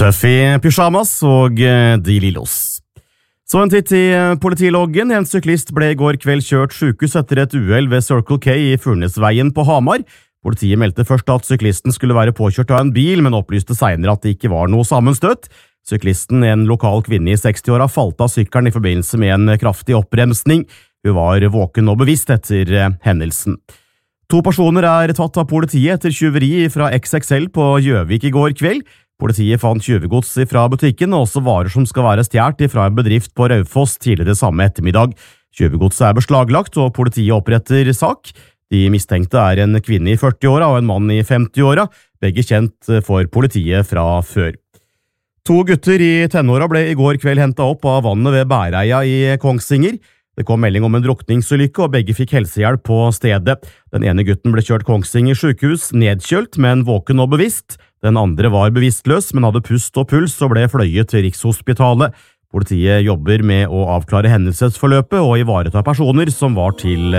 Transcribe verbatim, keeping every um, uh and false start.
Tøff i pyjamas og de lillos. Så en titt i politiloggen. En syklist ble i går kveld kjørt sykehus etter et uhell ved Circle K i Furnesveien på Hamar. Politiet meldte først at syklisten skulle være påkjørt av en bil, men opplyste senere at det ikke var noe sammenstøt. Syklisten, en lokal kvinne i sekstiåra, falt av sykkelen i forbindelse med en kraftig oppbremsning. Hun var våken og bevisst etter hendelsen. To personer er tatt av politiet etter tyveri fra X X L på Gjøvik i går kveld. Politiet fant tjuvegods fra butikken og også varer som skal være stjert fra en bedrift på Raufoss tidligere samme ettermiddag. Tjuvegodset er beslaglagt og politiet oppretter sak. De mistenkte er en kvinne i førtiåra og en mann i femtiåra, begge kjent for politiet fra før. To gutter i tenåra ble i går kveld hentet opp av vannet ved Bæreia i Kongsvinger. Det kom melding om en drukningsulykke, og begge fikk helsehjelp på stedet. Den ene gutten ble kjørt Kongsvinger sykehus, nedkjølt, men våken og bevisst. Den andre var bevisstløs, men hadde pust og puls og ble fløyet til Rikshospitalet. Politiet jobber med å avklare hendelsesforløpet og ivareta personer som var til